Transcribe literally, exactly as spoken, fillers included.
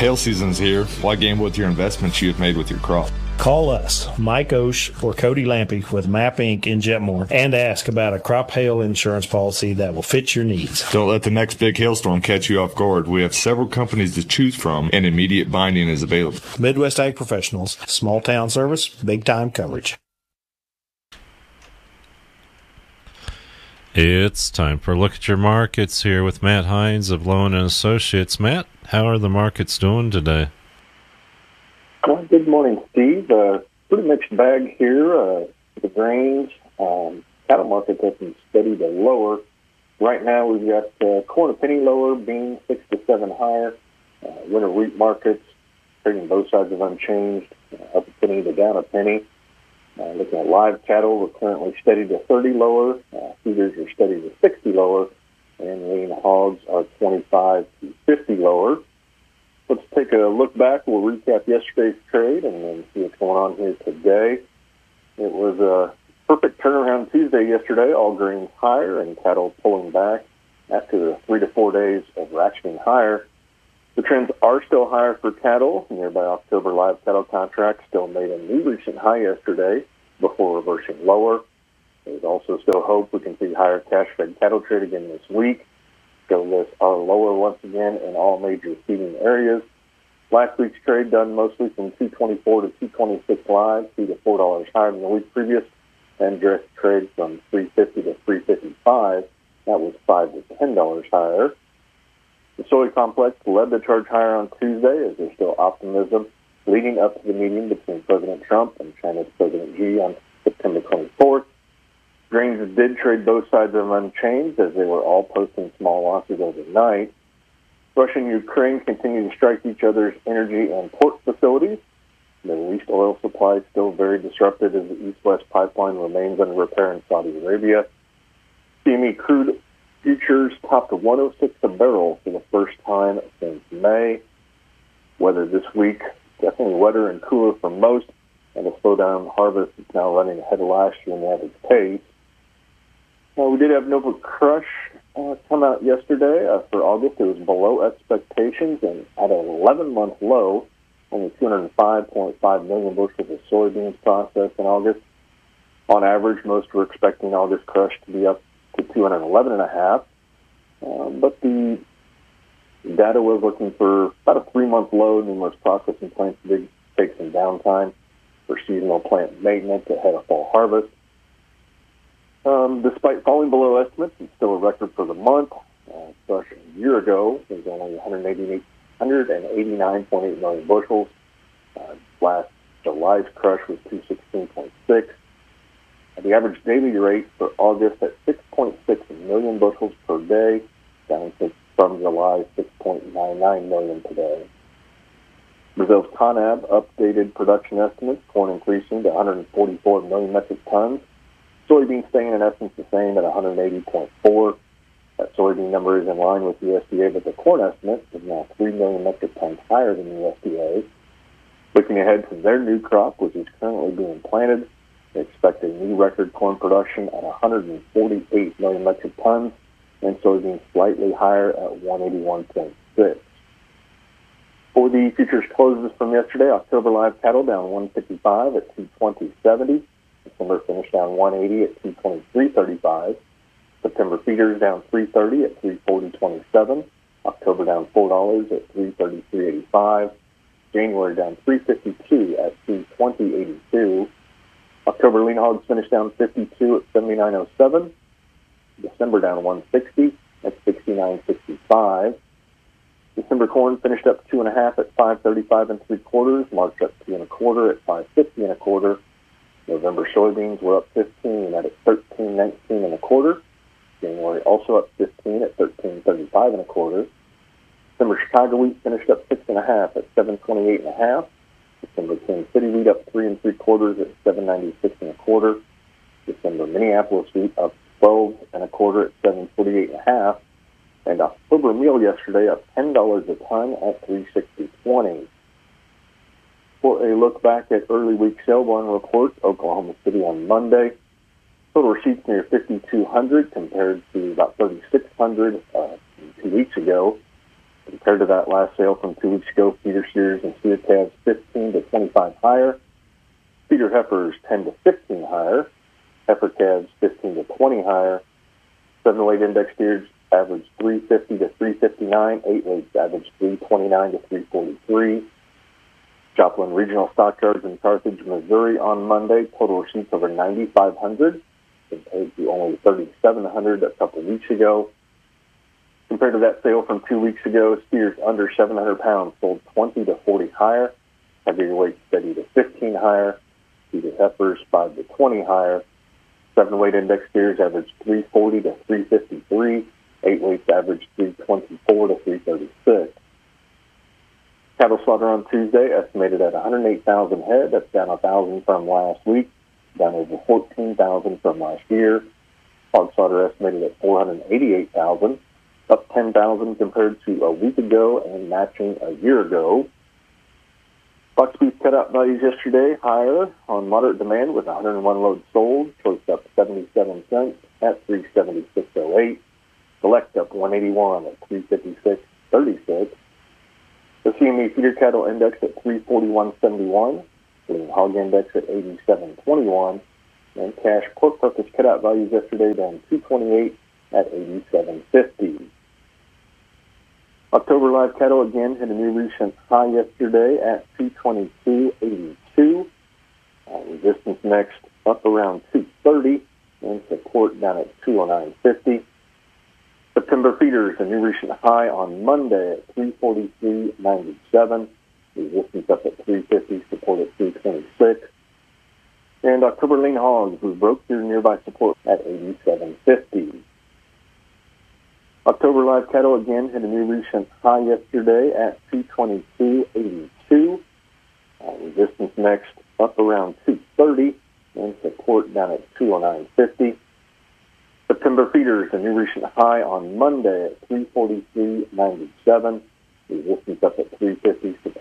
Hail season's here. Why gamble with your investments you have made with your crop? Call us, Mike Osh or Cody Lampy with MAP Incorporated in Jetmore, and ask about a crop hail insurance policy that will fit your needs. Don't let the next big hailstorm catch you off guard. We have several companies to choose from, and immediate binding is available. Midwest Ag Professionals, small town service, big time coverage. It's time for a look at your markets here with Matt Hines of Lowen and Associates. Matt, how are the markets doing today? Well, good morning, Steve. Uh, pretty mixed bag here. Uh, the grains, um, cattle market has been steady to lower. Right now, we've got uh, corn a penny lower, beans six to seven higher. Uh, winter wheat markets trading both sides of unchanged, uh, up a penny to down a penny. Uh, looking at live cattle, we're currently steady to thirty lower. Uh, feeders are steady to sixty lower, and lean hogs are twenty-five to fifty lower. Let's take a look back. We'll recap yesterday's trade and then see what's going on here today. It was a perfect turnaround Tuesday yesterday. All grains higher and cattle pulling back after three to four days of ratcheting higher. The trends are still higher for cattle. Nearby October live cattle contracts still made a new recent high yesterday before reversing lower. There's also still hope we can see higher cash-fed cattle trade again this week. Still lists are lower once again in all major feeding areas. Last week's trade done mostly from two twenty-four to two twenty-six live, two to four dollars higher than the week previous, and direct trade from three fifty to three fifty-five. That was five to ten dollars higher. The soy complex led the charge higher on Tuesday as there's still optimism leading up to the meeting between President Trump and China's President Xi on September twenty-fourth. Grains did trade both sides of unchanged as they were all posting small losses overnight. Russia and Ukraine continue to strike each other's energy and port facilities. The Middle East oil supply is still very disrupted as the East-West pipeline remains under repair in Saudi Arabia. C M E crude futures topped one oh six a barrel for the first time since May. Weather this week, definitely wetter and cooler for most, and a slowdown harvest is now running ahead of last year in the average pace. Uh, we did have Nova Crush uh, come out yesterday. Uh, for August, it was below expectations and at an eleven-month low, only two hundred five point five million bushels of soybeans processed in August. On average, most were expecting August crush to be up to two hundred eleven and a half. Uh, but the data was looking for about a three-month low. Numerous processing plants did take some downtime for seasonal plant maintenance ahead of fall harvest. Um, despite falling below estimates, it's still a record for the month. Uh, crush a year ago was only one hundred eighty-nine point eight million bushels. Uh, last July's crush was two hundred sixteen point six. The average daily rate for August at six point six million bushels per day, down from July's six point nine nine million today. Brazil's CONAB updated production estimates, corn increasing to one hundred forty-four million metric tons, soybeans staying in essence the same at one hundred eighty point four. That soybean number is in line with the U S D A, but the corn estimate is now three million metric tons higher than the U S D A. Looking ahead to their new crop, which is currently being planted, they expect a new record corn production at one hundred forty-eight million metric tons, and soybeans slightly higher at one hundred eighty-one point six. For the futures closes from yesterday, October live cattle down one hundred fifty-five at two twenty seventy. December finished down one hundred eighty at two twenty-three thirty-five. September feeders down three thirty at three forty twenty-seven. October down four dollars at three thirty-three eighty-five. January down three fifty-two at two twenty eighty-two. October lean hogs finished down fifty-two at seventy-nine oh seven. December down one sixty at sixty-nine sixty-five. December corn finished up two and a half at five thirty-five and three quarters. March up two and a quarter at five fifty and a quarter. November soybeans were up fifteen at thirteen nineteen and a quarter. January also up fifteen at thirteen thirty-five and a quarter. December Chicago wheat finished up six and a half at seven twenty-eight and a half. December Kansas City wheat up three and three quarters at seven ninety-six and a quarter. December Minneapolis wheat up twelve and a quarter at seven forty-eight and a half. And October meal yesterday up ten dollars a ton at three sixty twenty. For a look back at early week sale barn reports, Oklahoma City on Monday. Total receipts near fifty-two hundred compared to about thirty-six hundred uh, two weeks ago. Compared to that last sale from two weeks ago, feeder steers and steer calves fifteen to twenty-five higher, feeder heifers ten to fifteen higher, heifer calves fifteen to twenty higher, seven weight index steers average three fifty to three fifty-nine, eight weights average three twenty-nine to three forty-three. Joplin Regional Stockyards in Carthage, Missouri on Monday, total receipts over ninety-five hundred, compared to only thirty-seven hundred a couple weeks ago. Compared to that sale from two weeks ago, steers under seven hundred pounds sold twenty to forty higher, heavier weights steady to fifteen higher, feeder heifers five to twenty higher, seven weight index steers average three forty to three fifty-three, eight weights average three twenty-four to three thirty-six. Cattle slaughter on Tuesday estimated at one hundred eight thousand head. That's down one thousand from last week, down over fourteen thousand from last year. Hog slaughter estimated at four hundred eighty-eight thousand, up ten thousand compared to a week ago and matching a year ago. Bucks beef cutout values yesterday higher on moderate demand with one hundred one loads sold, choice up seventy-seven cents at three seventy-six oh eight, select up one eighty-one at three fifty-six thirty-six. The C M E feeder cattle index at three forty-one seventy-one, lean hog index at eighty-seven twenty-one, and cash pork purpose cutout values yesterday down two twenty-eight at eighty-seven fifty. October live cattle again hit a new recent high yesterday at two twenty-two eighty-two. Uh, resistance next up around two thirty, and support down at two oh nine fifty. September feeders, a new recent high on Monday at three forty-three ninety-seven. Resistance up at three fifty, support at three twenty-six. And October lean hogs, we broke through nearby support at eighty-seven fifty. October live cattle again hit a new recent high yesterday at two twenty-two eighty-two. Uh, resistance next up around two thirty, and support down at two oh nine fifty. September feeders, a new recent high on Monday at three forty-three ninety-seven. Resistance up at three fifty, support